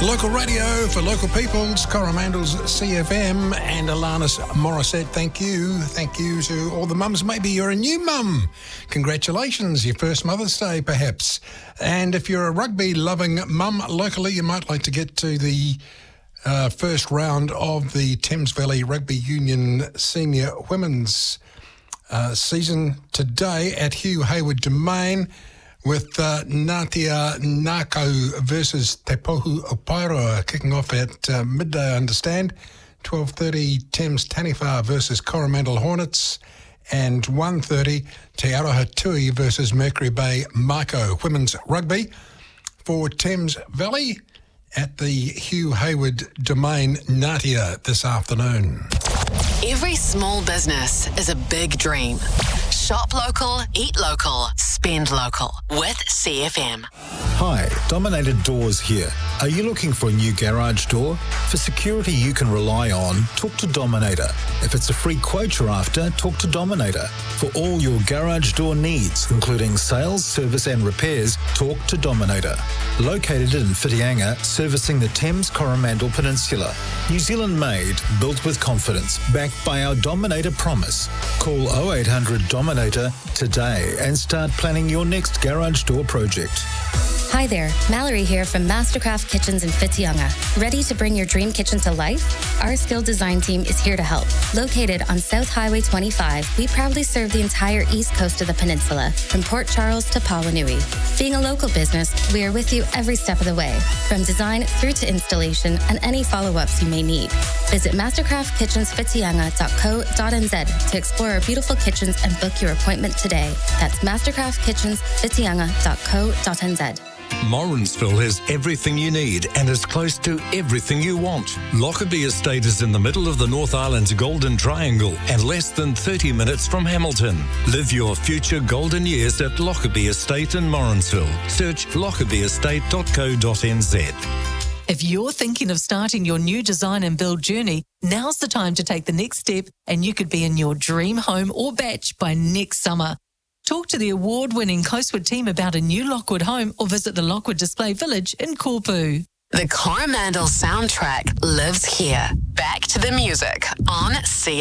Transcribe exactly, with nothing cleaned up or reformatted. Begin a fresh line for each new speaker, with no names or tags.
Local radio for local peoples, Coromandel's C F M, and Alanis Morissette. Thank you. Thank you to all the mums. Maybe you're a new mum. Congratulations, your first Mother's Day perhaps. And if you're a rugby-loving mum locally, you might like to get to the uh, first round of the Thames Valley Rugby Union Senior Women's uh, season today at Hugh Hayward Domain, with uh, Ngātia Ngākau versus Te Pohu Oparoa kicking off at uh, midday, I understand. twelve thirty Thames Taniwha versus Coromandel Hornets, and one thirty Te Aroha Tui versus Mercury Bay Mako. Women's rugby for Thames Valley at the Hugh Hayward Domain, Ngātia, this afternoon.
Every small business is a big dream. Shop local, eat local, spend local with C F M.
Hi, Dominator Doors here. Are you looking for a new garage door? For security you can rely on, talk to Dominator. If it's a free quote you're after, talk to Dominator. For all your garage door needs, including sales, service and repairs, talk to Dominator. Located in Whitianga, servicing the Thames Coromandel Peninsula. New Zealand made, built with confidence, backed by our Dominator promise. Call oh eight hundred Dominator today and start planning your next garage door project.
Hi there, Mallory here from Mastercraft Kitchens in Whitianga. Ready to bring your dream kitchen to life? Our skilled design team is here to help. Located on South Highway twenty-five, we proudly serve the entire east coast of the peninsula, from Port Charles to Pawanui. Being a local business, we are with you every step of the way, from design through to installation and any follow-ups you may need. Visit mastercraft kitchens whitianga dot co dot n z to explore our beautiful kitchens and book your appointment today. That's mastercraft kitchens whitianga dot co dot n z.
Morrinsville has everything you need and is close to everything you want. Lockerbie Estate is in the middle of the North Island's Golden Triangle and less than thirty minutes from Hamilton. Live your future golden years at Lockerbie Estate in Morrinsville. Search lockerbie estate dot co dot n z.
If you're thinking of starting your new design and build journey, now's the time to take the next step and you could be in your dream home or batch by next summer. Talk to the award-winning Coastwood team about a new Lockwood home or visit the Lockwood Display Village in Korpu.
The Coromandel soundtrack lives here. Back to the music on C